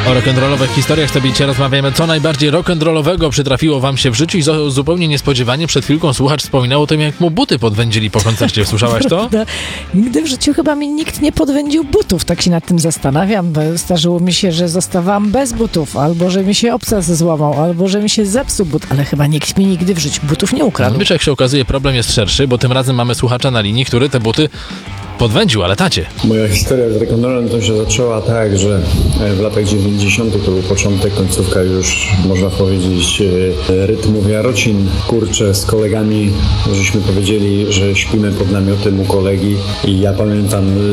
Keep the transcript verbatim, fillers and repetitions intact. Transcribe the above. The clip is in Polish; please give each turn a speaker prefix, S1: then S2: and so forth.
S1: O rock'n'rollowych historiach sobie dzisiaj rozmawiamy. Co najbardziej rock'n'rollowego przytrafiło wam się w życiu i zo- zupełnie niespodziewanie przed chwilką słuchacz wspominał o tym, jak mu buty podwędzili po koncercie. Słyszałaś to?
S2: Prawda. Nigdy w życiu chyba mi nikt nie podwędził butów. Tak się nad tym zastanawiam. Zdarzyło mi się, że zostawałam bez butów, albo że mi się obcas złamał, albo że mi się zepsuł but, ale chyba nikt mi nigdy w życiu butów nie ukradł.
S1: Wiesz, jak się okazuje, problem jest szerszy, bo tym razem mamy słuchacza na linii, który te buty podwędził, ale tacie.
S3: Moja historia z rock'n'rollem to się zaczęła tak, że w latach dziewięćdziesiątych to był początek, końcówka już można powiedzieć rytmów jarocin. Kurczę, z kolegami żeśmy powiedzieli, że śpimy pod namiotem u kolegi i ja pamiętam